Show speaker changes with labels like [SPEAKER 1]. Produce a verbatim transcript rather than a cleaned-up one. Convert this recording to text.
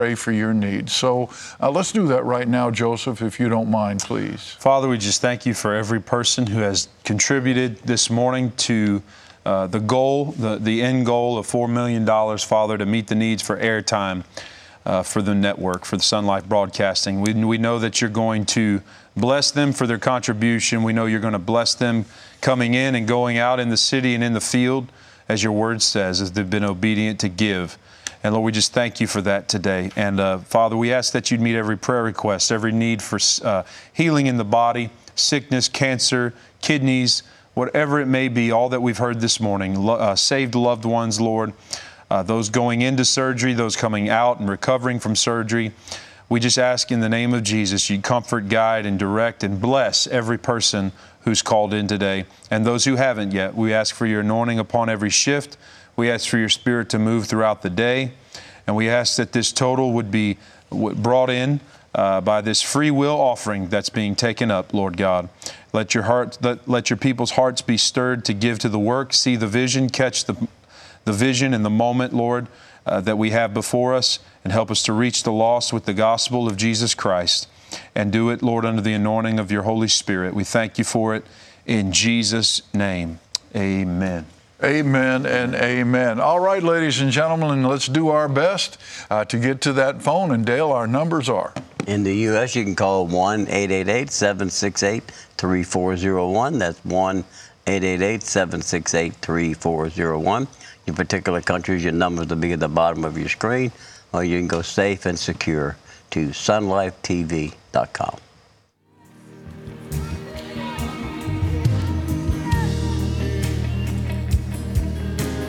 [SPEAKER 1] pray for your needs. So uh, let's do that right now, Joseph, if you don't mind, please.
[SPEAKER 2] Father, we just thank you for every person who has contributed this morning to uh, the goal, the, the end goal of four million dollars, Father, to meet the needs for airtime uh, for the network, for the Sun Life Broadcasting. We, we know that you're going to bless them for their contribution. We know you're going to bless them coming in and going out in the city and in the field, as your word says, as they've been obedient to give. And Lord, we just thank you for that today. And uh, Father, we ask that you'd meet every prayer request, every need for uh, healing in the body, sickness, cancer, kidneys, whatever it may be, all that we've heard this morning. Lo- uh, saved loved ones, Lord, uh, those going into surgery, those coming out and recovering from surgery. We just ask in the name of Jesus, you comfort, guide, and direct and bless every person who's called in today. And those who haven't yet, we ask for your anointing upon every shift. We ask for your Spirit to move throughout the day. And we ask that this total would be brought in uh, by this free will offering that's being taken up, Lord God. Let your heart, let, let your people's hearts be stirred to give to the work, see the vision, catch the, the vision in the moment, Lord, uh, that we have before us, and help us to reach the lost with the gospel of Jesus Christ. And do it, Lord, under the anointing of your Holy Spirit. We thank you for it in Jesus' name. Amen.
[SPEAKER 1] Amen and amen. All right, ladies and gentlemen, let's do our best uh, to get to that phone. And Dale, our numbers are.
[SPEAKER 3] In the U S, you can call one eight eight eight, seven six eight, three four zero one. That's one eight eight eight, seven six eight, three four zero one. In particular countries, your numbers will be at the bottom of your screen, or you can go safe and secure to sun life T V dot com.